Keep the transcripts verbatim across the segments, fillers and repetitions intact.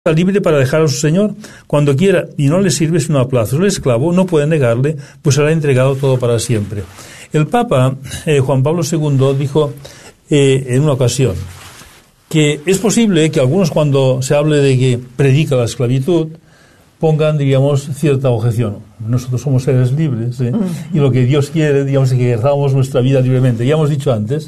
está libre para dejar a su señor cuando quiera y no le sirve sino a plazos. El esclavo no puede negarle, pues será entregado todo para siempre. El Papa eh, Juan Pablo segundo dijo eh, en una ocasión que es posible que algunos, cuando se hable de que predica la esclavitud, pongan, digamos, cierta objeción. Nosotros somos seres libres, ¿eh? Y lo que Dios quiere, digamos, es que ejerzamos nuestra vida libremente. Ya hemos dicho antes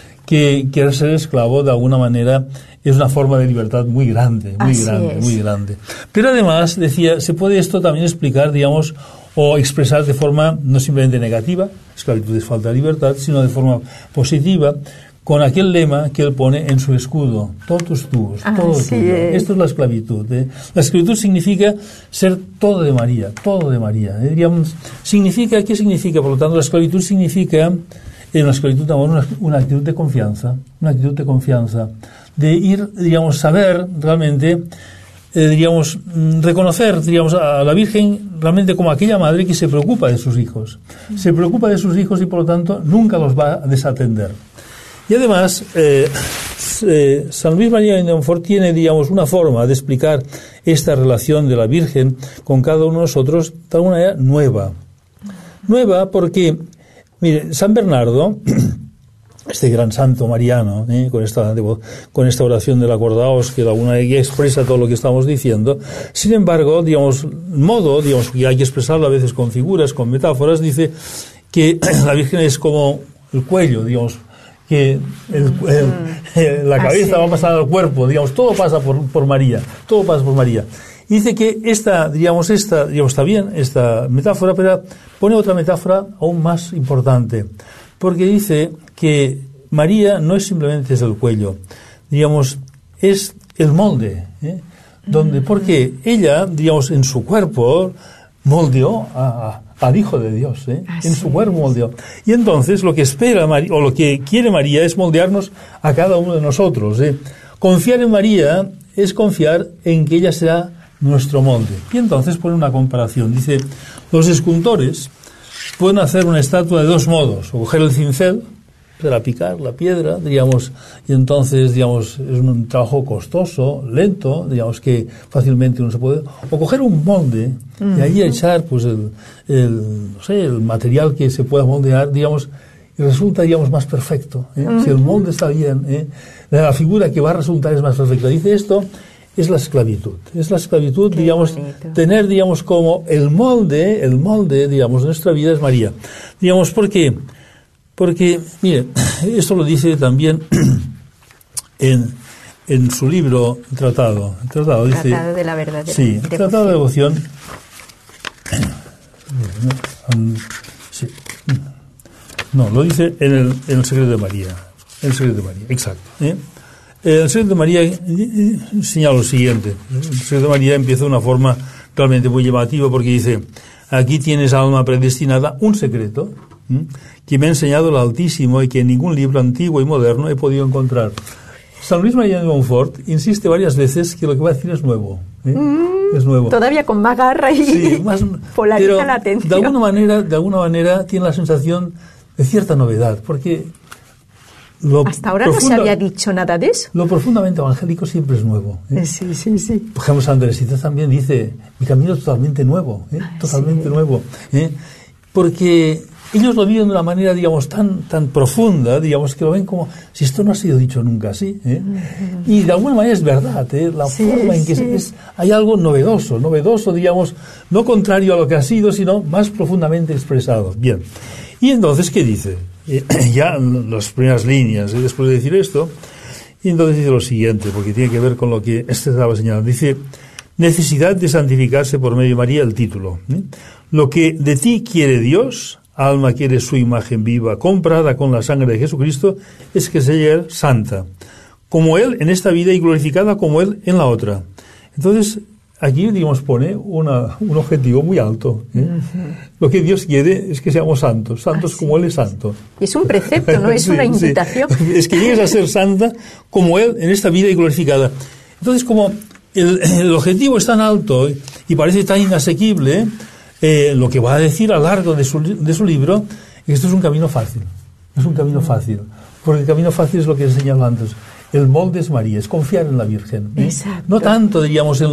que querer ser esclavo, de alguna manera, es una forma de libertad muy grande, muy Así grande, es. muy grande. Pero además, decía, se puede esto también explicar, digamos, o expresar de forma no simplemente negativa, esclavitud es falta de libertad, sino de forma positiva, con aquel lema que él pone en su escudo: totus tuus, todo Así tuyo. es. Esto es la esclavitud, ¿eh? La esclavitud significa ser todo de María, todo de María, ¿eh? Diríamos, significa, ¿qué significa? Por lo tanto, la esclavitud significa, en la esclavitud de amor, una, una actitud de confianza, una actitud de confianza, de ir, digamos, saber realmente, eh, diríamos, reconocer, diríamos, a la Virgen realmente como aquella madre que se preocupa de sus hijos, se preocupa de sus hijos y por lo tanto nunca los va a desatender. Y además, eh, eh, San Luis María de Montfort tiene, digamos, una forma de explicar esta relación de la Virgen con cada uno de nosotros de alguna manera nueva. Nueva porque, mire, San Bernardo, este gran santo mariano, ¿eh? con esta con esta oración del acordaos, que de alguna manera expresa todo lo que estamos diciendo, sin embargo, digamos, modo, digamos, que hay que expresarlo a veces con figuras, con metáforas, dice que la Virgen es como el cuello, digamos, que el, el, la cabeza va a pasar al cuerpo, digamos, todo pasa por, por María, todo pasa por María. Y dice que esta, digamos, esta, digamos, está bien, esta metáfora, pero pone otra metáfora aún más importante, porque dice que María no es simplemente es el cuello, digamos, es el molde, ¿eh? Donde, porque ella, digamos, en su cuerpo moldeó a, al Hijo de Dios, ¿eh? En su cuerpo moldeó. Y entonces lo que espera María, o lo que quiere María, es moldearnos a cada uno de nosotros, ¿eh? Confiar en María es confiar en que ella será nuestro molde. Y entonces pone una comparación. Dice, los escultores pueden hacer una estatua de dos modos: o coger el cincel para picar la piedra, digamos, y entonces, digamos, es un trabajo costoso, lento, digamos, que fácilmente uno se puede, o coger un molde y ahí echar, pues, el, el, no sé, el material que se pueda moldear, digamos, y resulta, digamos, más perfecto, ¿eh? Uh-huh. Si el molde está bien, ¿eh? La figura que va a resultar es más perfecta. Dice esto, es la esclavitud. Es la esclavitud, qué digamos, bonito. Tener, digamos, como el molde, el molde, digamos, de nuestra vida es María. Digamos, ¿por qué? Porque, mire, esto lo dice también en, en su libro Tratado. Tratado, dice, Tratado de la verdadera sí, devoción. Tratado de devoción. Sí. No, lo dice en el, en el secreto de María. En el secreto de María, exacto. ¿eh? El secreto de María señala lo siguiente. El secreto de María empieza de una forma realmente muy llamativa, porque dice: aquí tienes, alma predestinada, un secreto ¿eh? que me ha enseñado el Altísimo y que en ningún libro antiguo y moderno he podido encontrar. San Luis María de Montfort insiste varias veces que lo que va a decir es nuevo. ¿eh? Mm, es nuevo. Todavía con más garra y sí, más, polariza pero la atención. De alguna manera, de alguna manera tiene la sensación de cierta novedad, porque lo hasta ahora profunda, no se había dicho nada de eso. Lo profundamente evangélico siempre es nuevo, ¿eh? Sí, sí, sí. Por ejemplo, San Teresita también dice: mi camino es totalmente nuevo, ¿eh? Ay, totalmente sí. nuevo, ¿eh? Porque ellos lo viven de una manera, digamos, tan tan profunda, digamos, que lo ven como si esto no ha sido dicho nunca así, ¿eh? Uh-huh. Y de alguna manera es verdad, ¿eh? La sí, forma en que sí. es, hay algo novedoso, novedoso, digamos, no contrario a lo que ha sido, sino más profundamente expresado. Bien. Y entonces, ¿qué dice? Eh, ya las primeras líneas, ¿eh? Después de decir esto, y entonces dice lo siguiente, porque tiene que ver con lo que este estaba señalando. Dice: necesidad de santificarse por medio de María, el título. ¿eh? Lo que de ti quiere Dios, alma quiere su imagen viva, comprada con la sangre de Jesucristo, es que sea santa, como Él en esta vida y glorificada como Él en la otra. Entonces, aquí, digamos, pone una, un objetivo muy alto. ¿eh? Uh-huh. Lo que Dios quiere es que seamos santos, santos Así como Él es santo. Es un precepto, no es sí, una invitación. Sí. Es que llegues a ser santa como Él en esta vida y glorificada. Entonces, como el, el objetivo es tan alto y parece tan inasequible, eh, lo que va a decir a lo largo de su, de su libro es que esto es un camino fácil. Es un camino fácil. Porque el camino fácil es lo que he enseñado antes. el molde es María, es confiar en la Virgen. ¿eh? Exacto. No tanto, diríamos, en